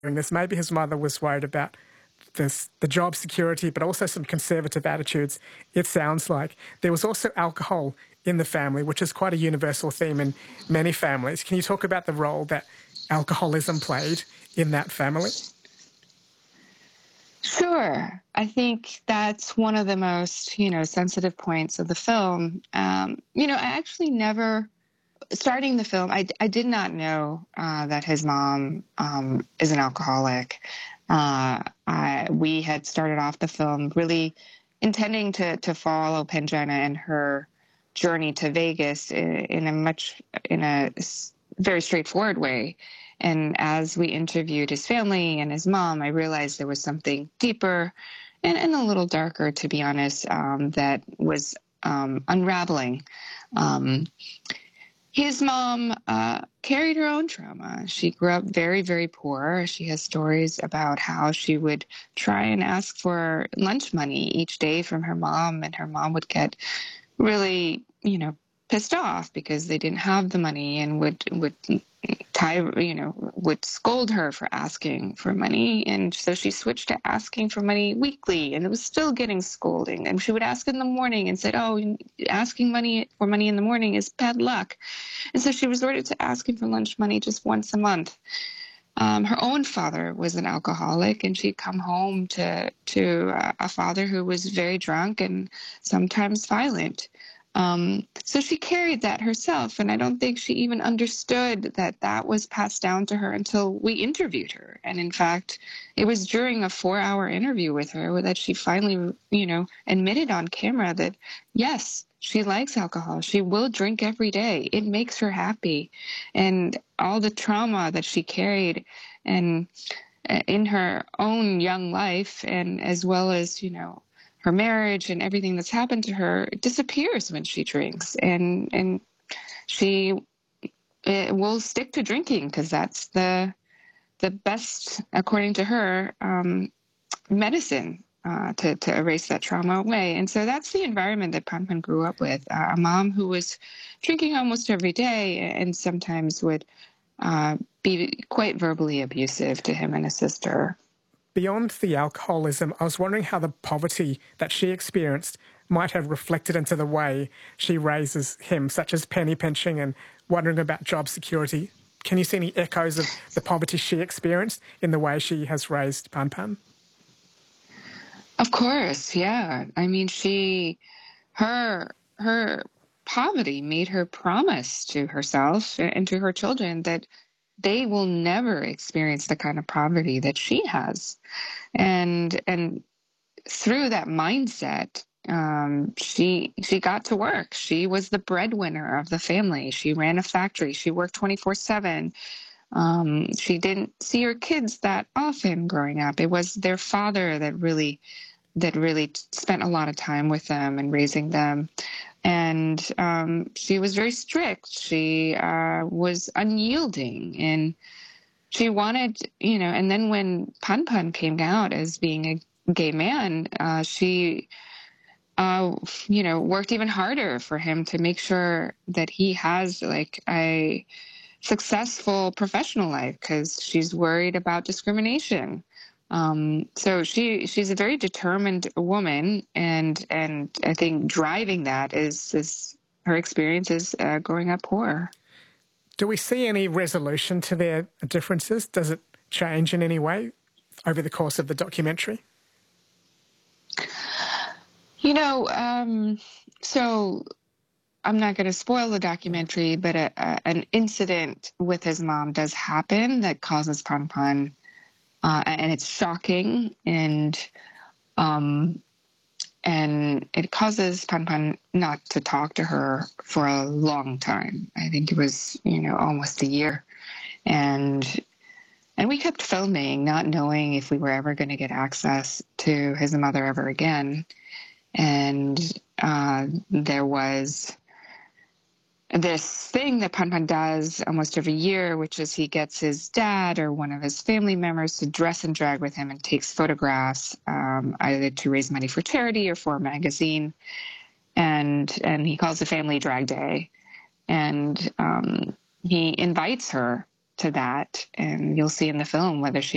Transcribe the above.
this. Maybe his mother was worried about the job security, but also some conservative attitudes, it sounds like. There was also alcohol in the family, which is quite a universal theme in many families. Can you talk about the role that alcoholism played in that family? Sure. I think that's one of the most, sensitive points of the film. I actually never, starting the film, I did not know that his mom is an alcoholic. We had started off the film really intending to follow Penjana and her journey to Vegas in a very straightforward way. And as we interviewed his family and his mom, I realized there was something deeper and a little darker, to be honest, that was unraveling. Um, his mom carried her own trauma. She grew up very, very poor. She has stories about how she would try and ask for lunch money each day from her mom, and her mom would get really, pissed off because they didn't have the money and would scold her for asking for money. And so she switched to asking for money weekly, and it was still getting scolding. And she would ask in the morning and said, "Oh, asking for money in the morning is bad luck." And so she resorted to asking for lunch money just once a month. Her own father was an alcoholic, and she'd come home to a father who was very drunk and sometimes violent. So she carried that herself, and I don't think she even understood that that was passed down to her until we interviewed her. And in fact, it was during a 4-hour interview with her that she finally, admitted on camera that, yes, she likes alcohol. She will drink every day. It makes her happy. And all the trauma that she carried and in her own young life, and as well as, her marriage and everything that's happened to her, disappears when she drinks. And she will stick to drinking because that's the best, according to her, medicine to erase that trauma away. And so that's the environment that Pan Pan grew up with, a mom who was drinking almost every day and sometimes would be quite verbally abusive to him and his sister. Beyond the alcoholism, I was wondering how the poverty that she experienced might have reflected into the way she raises him, such as penny pinching and wondering about job security. Can you see any echoes of the poverty she experienced in the way she has raised Pan Pan? Of course, yeah. I mean, her poverty made her promise to herself and to her children that they will never experience the kind of poverty that she has. And through that mindset, she got to work. She was the breadwinner of the family. She ran a factory. She worked 24/7. She didn't see her kids that often growing up. It was their father that really spent a lot of time with them and raising them. And she was very strict. She was unyielding, and she wanted, and then when Pan Pan came out as being a gay man, she, worked even harder for him to make sure that he has like a successful professional life because she's worried about discrimination. So she's a very determined woman, and I think driving that is her experiences growing up poor. Do we see any resolution to their differences? Does it change in any way over the course of the documentary? So I'm not going to spoil the documentary, but an incident with his mom does happen that causes Pan Pan, and it's shocking, um, and it causes Pan Pan not to talk to her for a long time. I think it was, almost a year. And we kept filming, not knowing if we were ever going to get access to his mother ever again. And there was this thing that Pan Pan does almost every year, which is he gets his dad or one of his family members to dress and drag with him and takes photographs, either to raise money for charity or for a magazine. And he calls it Family Drag Day. And he invites her to that. And you'll see in the film whether she